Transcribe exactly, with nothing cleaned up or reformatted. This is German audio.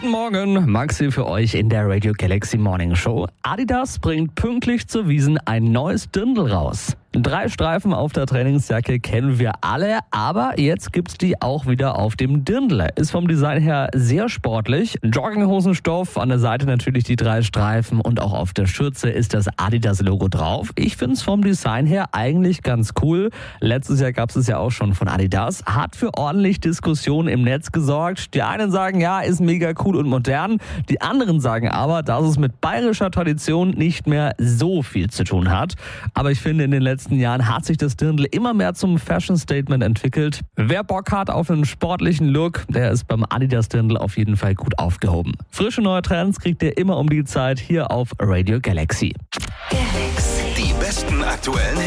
Guten Morgen, Maxi für euch in der Radio Galaxy Morning Show. Adidas bringt pünktlich zur Wiesn ein neues Dirndl raus. Drei Streifen auf der Trainingsjacke kennen wir alle, aber jetzt gibt's die auch wieder auf dem Dirndl. Ist vom Design her sehr sportlich. Jogginghosenstoff, an der Seite natürlich die drei Streifen und auch auf der Schürze ist das Adidas-Logo drauf. Ich find's vom Design her eigentlich ganz cool. Letztes Jahr gab's es ja auch schon von Adidas. Hat für ordentlich Diskussionen im Netz gesorgt. Die einen sagen, ja, ist mega cool und modern. Die anderen sagen aber, dass es mit bayerischer Tradition nicht mehr so viel zu tun hat. Aber ich finde, in den letzten Jahren hat sich das Dirndl immer mehr zum Fashion-Statement entwickelt. Wer Bock hat auf einen sportlichen Look, der ist beim Adidas-Dirndl auf jeden Fall gut aufgehoben. Frische neue Trends kriegt ihr immer um die Zeit hier auf Radio Galaxy. Galaxy. Die besten aktuellen